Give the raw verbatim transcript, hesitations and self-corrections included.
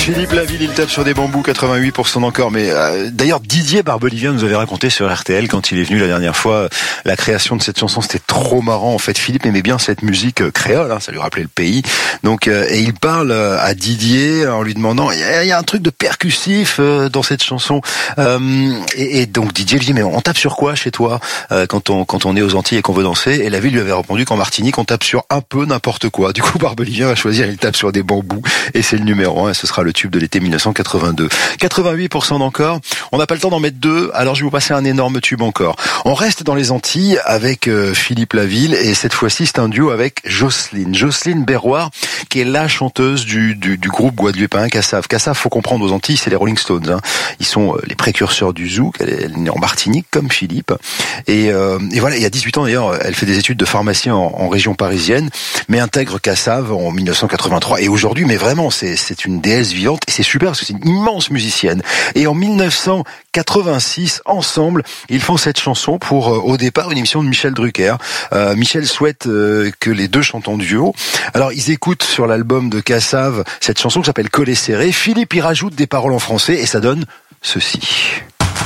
Philippe Laville, il tape sur des bambous, quatre-vingt-huit pour cent encore. Mais euh, d'ailleurs, Didier Barbelivien nous avait raconté sur R T L quand il est venu la dernière fois la création de cette chanson. C'était trop marrant. En fait, Philippe aimait bien cette musique euh, créole, hein, ça lui rappelait le pays. Donc, euh, et il parle euh, à Didier en lui demandant, il y, y a un truc de percussif euh, dans cette chanson. Euh, et, et donc Didier lui dit, mais on tape sur quoi chez toi euh, quand on quand on est aux Antilles et qu'on veut danser? Et Laville lui avait répondu qu'en Martinique, on tape sur un peu n'importe quoi. Du coup, Barbelivien va choisir, il tape sur des bambous. Et c'est le numéro un, et ce sera le tube de l'été dix-neuf cent quatre-vingt-deux. quatre-vingt-huit pour cent d'encore. On n'a pas le temps d'en mettre deux, alors je vais vous passer un énorme tube encore. On reste dans les Antilles avec euh, Philippe Laville, et cette fois-ci, c'est un duo avec Jocelyne. Jocelyne Berroir, qui est la chanteuse du, du, du groupe guadeloupéen Kassav. Kassav, faut comprendre, aux Antilles, c'est les Rolling Stones. Hein. Ils sont euh, les précurseurs du zouk. Elle est, elle est née en Martinique, comme Philippe. Et, euh, et voilà, il y a dix-huit ans d'ailleurs, elle fait des études de pharmacie en, en région parisienne, mais intègre Kassav en dix-neuf cent quatre-vingt-trois. Et aujourd'hui, mais vraiment, c'est, c'est une déesse vivante, et c'est super parce que c'est une immense musicienne. Et en dix-neuf cent quatre-vingt-six, ensemble, ils font cette chanson pour, euh, au départ, une émission de Michel Drucker. Euh, Michel souhaite euh, que les deux chantent en duo. Alors, ils écoutent sur l'album de Kassav cette chanson qui s'appelle Collet serré. Philippe y rajoute des paroles en français et ça donne ceci.